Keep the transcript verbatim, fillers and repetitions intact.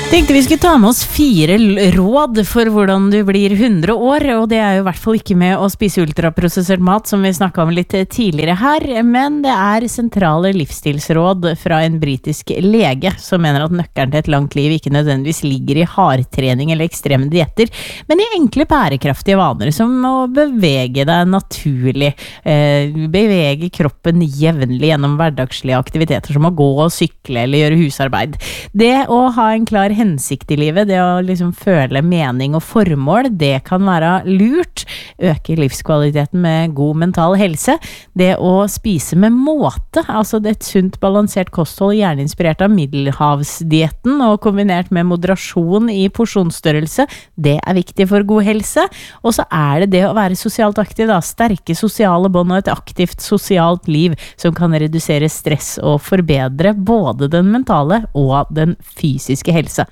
Tenkte vi skulle ta med oss fire råd for hvordan du blir hundre år, og det er jo i hvert fall ikke med å spise ultraprosessert mat, som vi snakket om litt tidligere her, men det er sentrale livsstilsråd fra en britisk lege som mener at nøkkelen til et langt liv ikke nødvendigvis ligger i hardtrening eller ekstreme dietter, men i enkle bærekraftige vaner som å bevege deg naturlig, eh, bevege kroppen jevnlig gjennom hverdagslige aktiviteter som å gå og sykle eller gjøre husarbeid. Det å ha en klar hensikt i livet, det å liksom føle mening og formål, det kan være lurt, øke livskvaliteten med god mental helse, det å spise med måte, altså det et sunt balansert kosthold, gjerne inspirert av middelhavsdietten og kombinert med moderasjon i porsjonsstørrelse, det er viktig for god helse, og så er det det å være sosialt aktiv, da, sterke sosiale bånd og et aktivt sosialt liv som kan redusere stress og forbedre både den mentale og den fysiske helse.